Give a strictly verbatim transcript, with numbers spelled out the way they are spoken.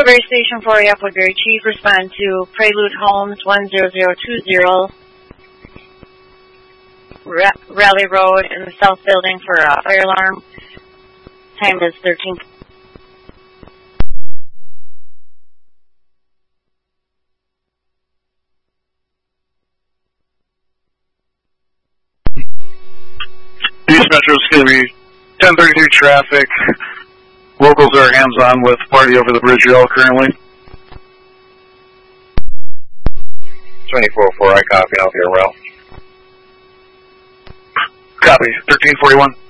Appleberry Station four, Appleberry Chief, respond to Prelude Homes one zero zero two zero, Ra Raleigh Road in the South Building for a fire alarm. Time is thirteen. East Metro is going to be ten thirty-three traffic. Locals are hands-on with party over the bridge rail currently. twenty-four oh four, I copy. I'll be around. Copy. thirteen forty-one.